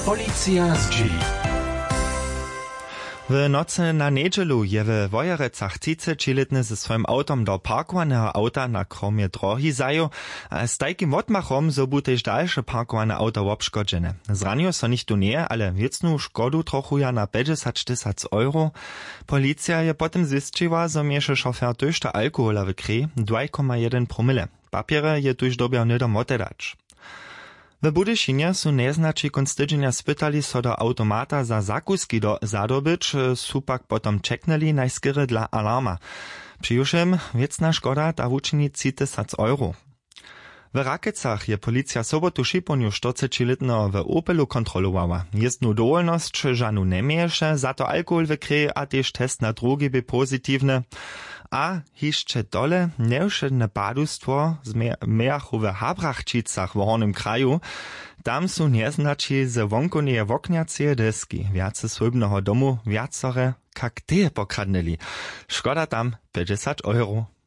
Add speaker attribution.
Speaker 1: Policja z Chili.
Speaker 2: W nocy na niedzielu je w Wojerecach 30-letny ze swoim autom do parkowanego auta na kromie drogi zajął, a z takim odmachom zobu też dalsze parkowane auto obszkodzene. Zranił so nichtu nie, ale wiecną szkodu trochuja na 50 000 euro. Policja je potem zwiściła, że miesze szofer też alkohola w krwi 2,1 promile. Papiery je tuż dobiał nie do moty dać. W Budyšinie su neznači konc tydzienia spytali so do automata za zakuski zadobyć, su pak potom čekneli najskýry dla alarma. Přijušem wiecna škoda ta wučini 30 euro. W Rakecach je policja sobotu šiponiu 40-letného w Opelu kontrolowała. Jezdnu dowolność żanu nemieše, za to alkohol w krwi a też test na drogi by pozytywny. A hišće dole nevšedne padustwo z mejachu w Habrachčicach w Hornym kraju. Tam su neznači ze wonkoneje wokniacie deski. Viace swojbnego domu viacore kakteje pokradneli. Škoda tam 50 euro.